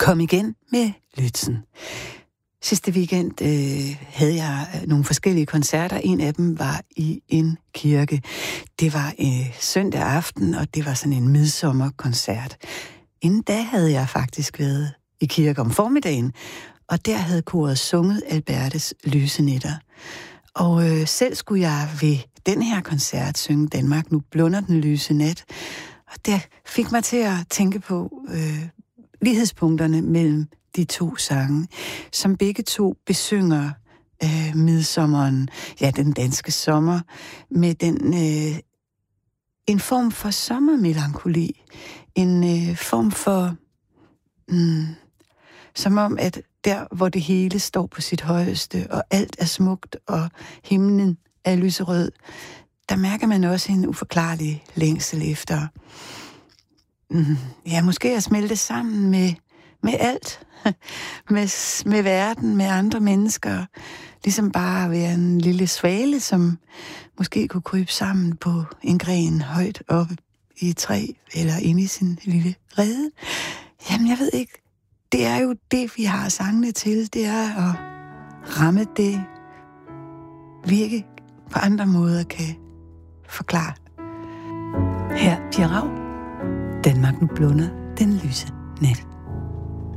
Kom igen med Lützen. Sidste weekend havde jeg nogle forskellige koncerter. En af dem var i en kirke. Det var søndag aften, og det var sådan en midsommerkoncert. Inden da havde jeg faktisk været i kirke om formiddagen, og der havde koret sunget Albertes Lyse Nætter. Og selv skulle jeg ved den her koncert synge Danmark, nu blunder den lyse nat. Og det fik mig til at tænke på lighedspunkterne mellem de to sange, som begge to besynger midsommeren, ja, den danske sommer, med den en form for sommermelankoli, en form for som om, at der, hvor det hele står på sit højeste, og alt er smukt, og himlen er lyserød, der mærker man også en uforklarlig længsel efter, ja, måske at smelte sammen med alt, med verden, med andre mennesker, ligesom bare at være en lille svale, som måske kunne krybe sammen på en gren højt oppe i et træ, eller inde i sin lille rede. Jamen, jeg ved ikke. Det er jo det, vi har sangene til. Det er at ramme det, vi ikke på andre måder kan forklare. Her, Pia Rau. Danmark nu blunder den lyse nat.